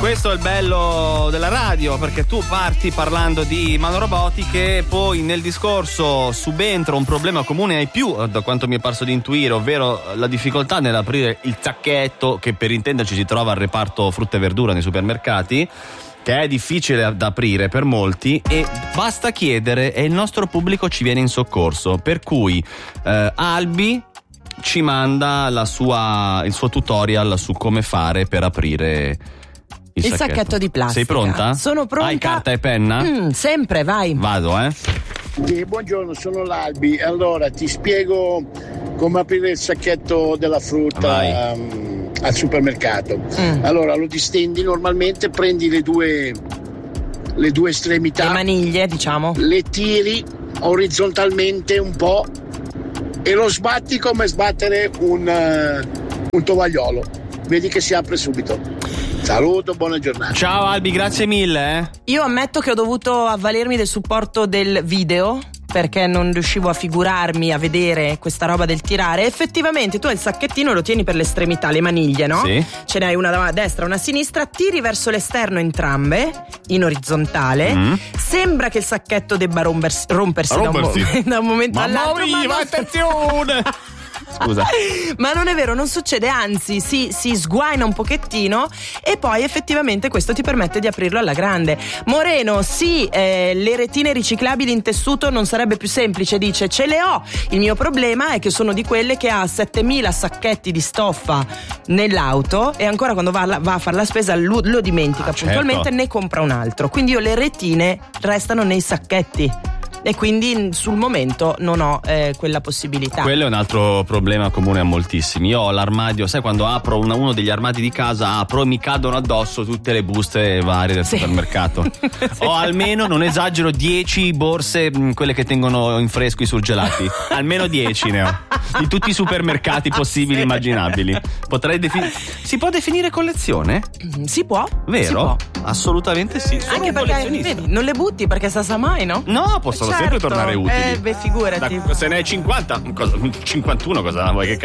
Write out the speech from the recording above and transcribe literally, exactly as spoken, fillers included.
Questo è il bello della radio, perché tu parti parlando di manorobotiche, poi nel discorso subentra un problema comune ai più, da quanto mi è parso di intuire, ovvero la difficoltà nell'aprire il zacchetto, che per intenderci si trova al reparto frutta e verdura nei supermercati, che è difficile da aprire per molti, e basta chiedere e il nostro pubblico ci viene in soccorso, per cui eh, Albi ci manda la sua, il suo tutorial su come fare per aprire il, il sacchetto. sacchetto di plastica. Sei pronta? Sono pronta. Hai carta e penna? Mm, sempre, vai. Vado, eh. Sì, buongiorno, sono l'Albi. Allora ti spiego come aprire il sacchetto della frutta um, al supermercato. Mm. Allora lo distendi normalmente, prendi le due le due estremità, le maniglie, diciamo, le tiri orizzontalmente un po' e lo sbatti come sbattere un, uh, un tovagliolo. Vedi che si apre subito. Saluto, buona giornata. Ciao Albi, grazie mille. Eh. Io ammetto che ho dovuto avvalermi del supporto del video, perché non riuscivo a figurarmi, a vedere questa roba del tirare. Effettivamente tu hai il sacchettino e lo tieni per l'estremità, le maniglie, no? Sì. Ce n'hai una da destra e una a sinistra, tiri verso l'esterno entrambe, in orizzontale. Mm. Sembra che il sacchetto debba rompersi, rompersi, rompersi. Da, un mo- da un momento ma all'altro. Ma non... attenzione! Scusa. Ma non è vero, non succede, anzi si, si sguaina un pochettino e poi effettivamente questo ti permette di aprirlo alla grande. Moreno, sì, eh, le retine riciclabili in tessuto non sarebbe più semplice, dice, ce le ho. Il mio problema è che sono di quelle che ha settemila sacchetti di stoffa nell'auto e ancora quando va, va a fare la spesa lo, lo dimentica ah, puntualmente, certo. Ne compra un altro. Quindi io le retine restano nei sacchetti e quindi sul momento non ho eh, quella possibilità. Quello è un altro problema comune a moltissimi. Io ho l'armadio, sai, quando apro una, uno degli armadi di casa, apro e mi cadono addosso tutte le buste varie del sì. supermercato. Sì. Ho almeno, non esagero, dieci borse, quelle che tengono in fresco i surgelati. Almeno dieci ne ho, di tutti i supermercati possibili e sì. immaginabili. Potrei defin- si può definire collezione? Si può. Vero? Si può. Assolutamente sì. Sono anche perché vedi, non le butti perché sa sa mai, no? No, possono certo. sempre tornare utili. Eh, beh, figurati. Da, se ne hai cinquanta, cosa, cinquantuno cosa vuoi che